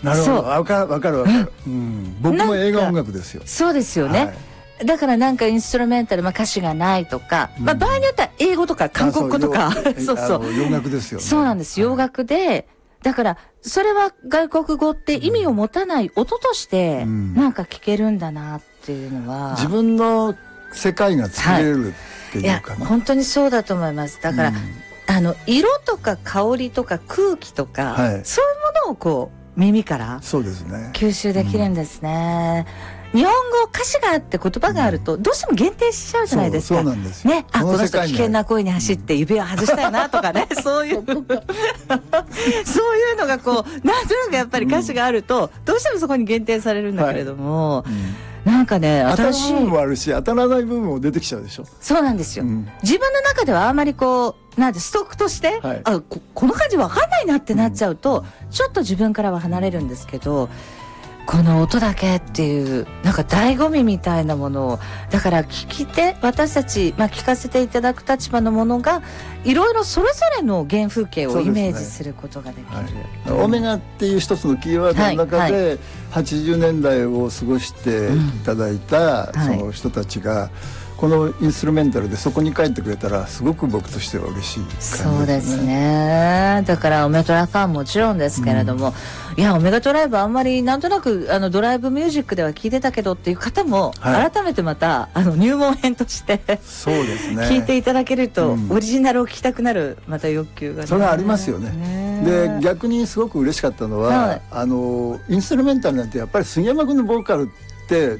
なるほど、わかる、僕も映画音楽ですよ。 そうですよね、だからなんかインストゥルメンタル、歌詞がないとか、場合によっては英語とか韓国語とか、 洋楽ですよね。 そうなんです、洋楽で、だからそれは外国語って意味を持たない音としてなんか聞けるんだなっていうのは、 自分の世界が作れるっていうかな、 本当にそうだと思います。だから、色とか香りとか空気とか、そういうものをこう耳から吸収できるんですね。日本語歌詞があって言葉があるとどうしても限定しちゃうじゃないですか。 そうなんですよ。 ね、この人危険な恋に走って指を外したいなとかね、そういうそういうのがこうなんとなくやっぱり歌詞があるとどうしてもそこに限定されるんだけれども、なんかね、新しい当たる部分もあるし当たらない部分も出てきちゃうでしょ。 そうなんですよ、自分の中ではあんまりこうなんてストックとして、この感じわかんないなってなっちゃうと、ちょっと自分からは離れるんですけど、この音だけっていうなんか醍醐味みたいなものを、だから聞き手、私たち、聞かせていただく立場のものがいろいろそれぞれの原風景をイメージすることができる、 オメガっていう一つのキーワードの中で、80年代を過ごしていただいたその人たちが、このインストゥルメンタルでそこに帰ってくれたらすごく僕としては嬉しい感じですね。 そうですね。だからオメガトラファンもちろんですけれども、いやオメガトライブあんまりなんとなくドライブミュージックでは聞いてたけどっていう方も、改めてまた入門編としてそうですね、 聞いていただけると、オリジナルを聞きたくなるまた欲求が、 それはありますよね。で逆にすごく嬉しかったのは、インストゥルメンタルなんてやっぱり杉山君のボーカルって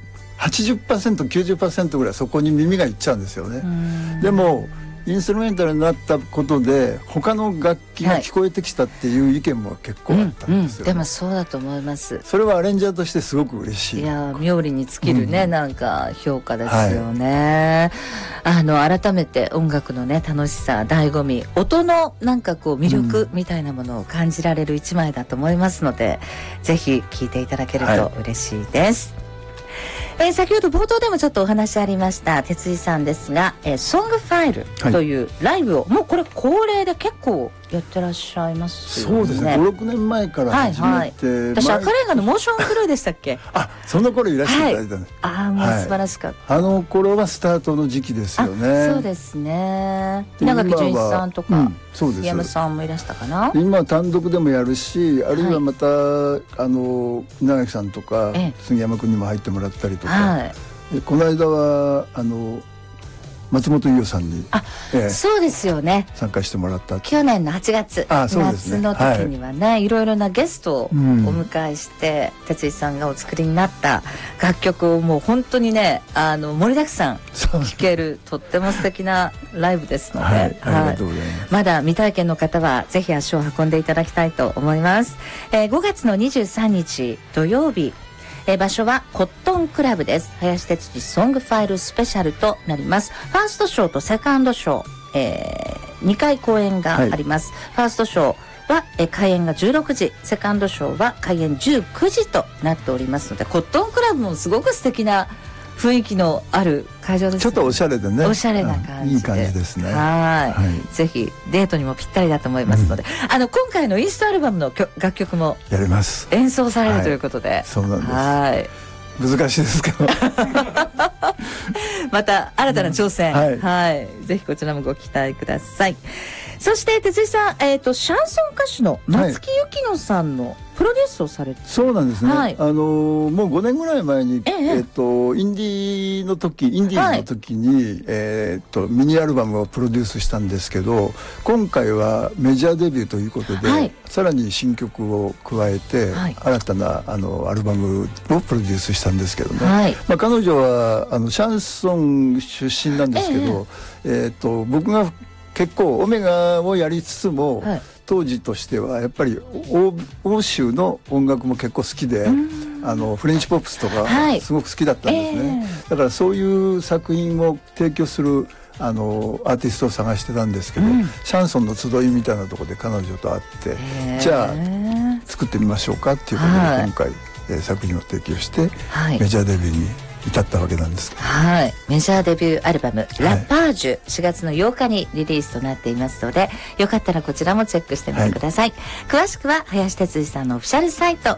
80%、90% ぐらいそこに耳がいっちゃうんですよね。でもインストゥルメンタルになったことで他の楽器が聞こえてきたっていう意見も結構あったんですよ、 でもそうだと思います。 それはアレンジャーとしてすごく嬉しい。 いや妙利に尽きるね、なんか評価ですよね、改めて音楽のね楽しさ、醍醐味、音のなんかこう魅力みたいなものを感じられる一枚だと思いますので、ぜひ聴いていただけると嬉しいです、先ほど冒頭でもちょっとお話ありました哲井さんですが、ソングファイルというライブを、もうこれ恒例で結構やってらっしゃいますよね。 そうですね、5、6年前から始めて、 私赤レンガのモーションクルーでしたっけその頃いらっしゃっていただいたんです、 もう素晴らしかった、 あの頃はスタートの時期ですよね。 そうですね。長木純一さんとか杉山さんもいらしたかな。 今単独でもやるし、あるいはまた、稲垣さんとか杉山君にも入ってもらったりとか、この間は松本伊代さんに、 そうですよね、 参加してもらった。 去年の8月、夏の時にはね、いろいろなゲストをお迎えして、哲井さんがお作りになった楽曲をもう本当にね盛りだくさん聴けるとっても素敵なライブですので、 ありがとうございます。 まだ未体験の方はぜひ足を運んでいただきたいと思います。5月の23日土曜日、場所はコットンクラブです。林哲司ソングファイルスペシャルとなります。ファーストショーとセカンドショー、2回公演があります。ファーストショーは、開演が16時、セカンドショーは開演19時となっておりますので、コットンクラブもすごく素敵な雰囲気のある会場ですね。 ちょっとおしゃれでね、 おしゃれな感じで、 いい感じですね。 ぜひデートにもぴったりだと思いますので、今回のインストアルバムの楽曲もやります、 演奏されるということで、 そうなんです、難しいですけどまた新たな挑戦、ぜひこちらもご期待ください。そして哲井さん、シャンソン歌手の松木由紀乃さんのプロデュースをされて、 そうなんですね、もう5年ぐらい前に、インディーズの時に、ミニアルバムをプロデュースしたんですけど、今回はメジャーデビューということで、さらに新曲を加えて、新たなアルバムをプロデュースしたんですけどね、彼女はシャンソン出身なんですけど、僕が結構オメガをやりつつも、当時としてはやっぱり欧州の音楽も結構好きで、フレンチポップスとかすごく好きだったんですね、だからそういう作品を提供するアーティストを探してたんですけど、シャンソンの集いみたいなところで彼女と会って、じゃあ作ってみましょうかっていうことで、今回、作品を提供して、メジャーデビューに至ったわけなんですけど、 メジャーデビューアルバム、ラパージュ、4月の8日にリリースとなっていますので、よかったらこちらもチェックしてみてください。詳しくは林哲司さんのオフィシャルサイト